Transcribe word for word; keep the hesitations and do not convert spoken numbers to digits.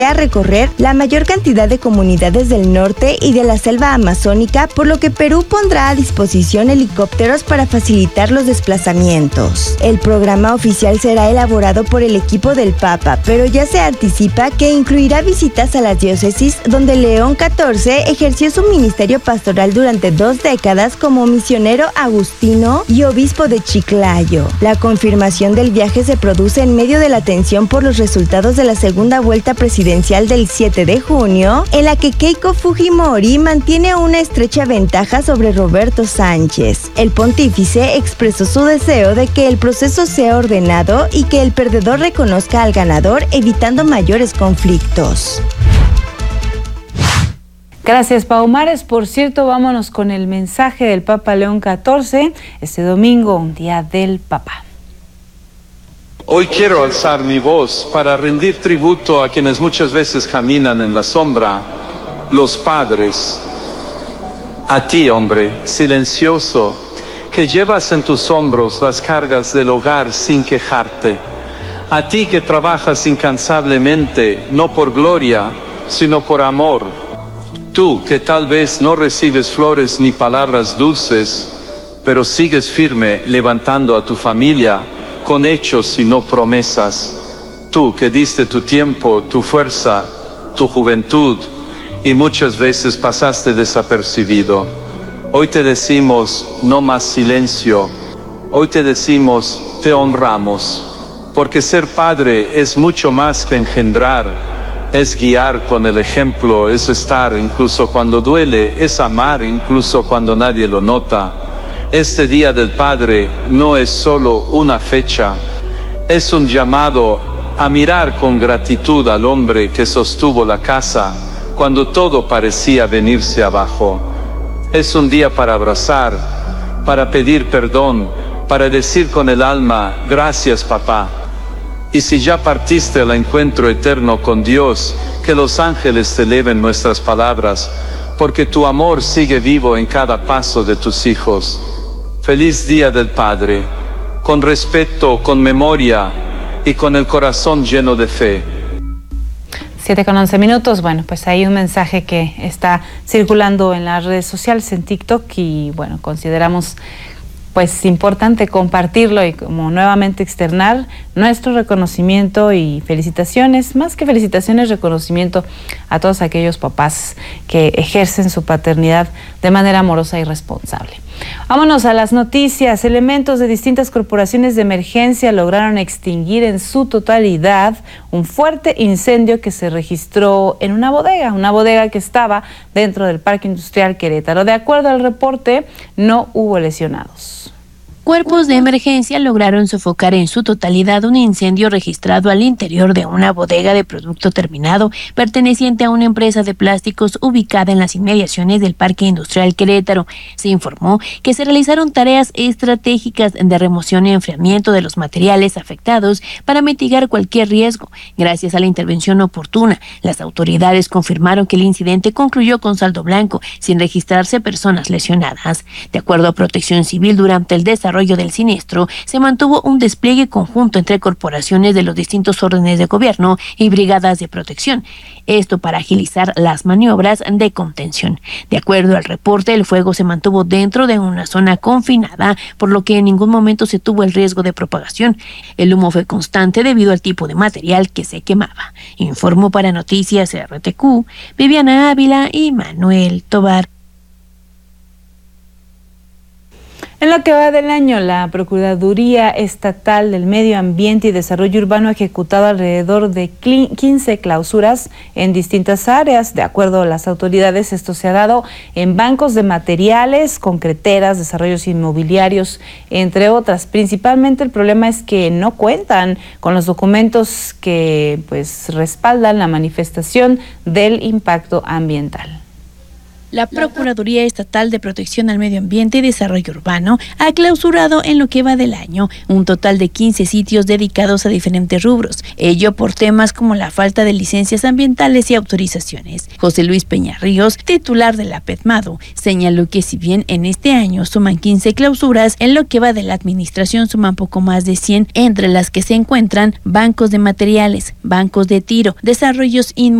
a recorrer la mayor cantidad de comunidades del norte y de la selva amazónica, por lo que Perú pondrá a disposición helicópteros para facilitar los desplazamientos. El programa oficial será elaborado por el equipo del Papa, pero ya se anticipa que incluirá visitas a las diócesis donde León catorce ejerció su ministerio pastoral durante dos décadas como misionero agustino y obispo de Chiclayo. La confirmación del viaje se produce en medio de la tensión por los resultados de la segunda vuelta presidencial del siete de junio, en la que Keiko Fujimori mantiene una estrecha ventaja sobre Roberto Sánchez. El pontífice expresó su deseo de que el proceso sea ordenado y que el perdedor reconozca al ganador, evitando mayores conflictos. Gracias, Pau Mares. Por cierto, vámonos con el mensaje del Papa León catorce, este domingo, un día del Papa. Hoy quiero alzar mi voz para rendir tributo a quienes muchas veces caminan en la sombra, los padres. A ti, hombre, silencioso, que llevas en tus hombros las cargas del hogar sin quejarte. A ti que trabajas incansablemente, no por gloria, sino por amor. Tú que tal vez no recibes flores ni palabras dulces, pero sigues firme levantando a tu familia con hechos y no promesas. Tú que diste tu tiempo, tu fuerza, tu juventud y muchas veces pasaste desapercibido. Hoy te decimos, no más silencio. Hoy te decimos, te honramos. Porque ser padre es mucho más que engendrar, es guiar con el ejemplo, es estar incluso cuando duele, es amar incluso cuando nadie lo nota. Este Día del Padre no es solo una fecha, es un llamado a mirar con gratitud al hombre que sostuvo la casa cuando todo parecía venirse abajo. Es un día para abrazar, para pedir perdón, para decir con el alma, gracias papá. Y si ya partiste al encuentro eterno con Dios, que los ángeles te eleven nuestras palabras, porque tu amor sigue vivo en cada paso de tus hijos. Feliz Día del Padre, con respeto, con memoria y con el corazón lleno de fe. siete con once minutos, bueno, pues hay un mensaje que está circulando en las redes sociales, en TikTok, y bueno, consideramos pues importante compartirlo y como nuevamente externar nuestro reconocimiento y felicitaciones, más que felicitaciones, reconocimiento a todos aquellos papás que ejercen su paternidad de manera amorosa y responsable. Vámonos a las noticias. Elementos de distintas corporaciones de emergencia lograron extinguir en su totalidad un fuerte incendio que se registró en una bodega, una bodega que estaba dentro del Parque Industrial Querétaro. De acuerdo al reporte, no hubo lesionados. Cuerpos de emergencia lograron sofocar en su totalidad un incendio registrado al interior de una bodega de producto terminado perteneciente a una empresa de plásticos ubicada en las inmediaciones del Parque Industrial Querétaro. Se informó que se realizaron tareas estratégicas de remoción y enfriamiento de los materiales afectados para mitigar cualquier riesgo. Gracias a la intervención oportuna, las autoridades confirmaron que el incidente concluyó con saldo blanco, sin registrarse personas lesionadas. De acuerdo a Protección Civil, durante el desarrollo del siniestro, se mantuvo un despliegue conjunto entre corporaciones de los distintos órdenes de gobierno y brigadas de protección. Esto para agilizar las maniobras de contención. De acuerdo al reporte, el fuego se mantuvo dentro de una zona confinada, por lo que en ningún momento se tuvo el riesgo de propagación. El humo fue constante debido al tipo de material que se quemaba. Informó para Noticias R T Q, Viviana Ávila y Manuel Tobar. En lo que va del año, la Procuraduría Estatal del Medio Ambiente y Desarrollo Urbano ha ejecutado alrededor de quince clausuras en distintas áreas. De acuerdo a las autoridades, esto se ha dado en bancos de materiales, concreteras, desarrollos inmobiliarios, entre otras. Principalmente el problema es que no cuentan con los documentos que pues respaldan la manifestación del impacto ambiental. La Procuraduría Estatal de Protección al Medio Ambiente y Desarrollo Urbano ha clausurado en lo que va del año un total de quince sitios dedicados a diferentes rubros, ello por temas como la falta de licencias ambientales y autorizaciones. José Luis Peña Ríos, titular de la PETMADO, señaló que si bien en este año suman quince clausuras, en lo que va de la administración suman poco más de cien, entre las que se encuentran bancos de materiales, bancos de tiro, desarrollos inmobiliarios,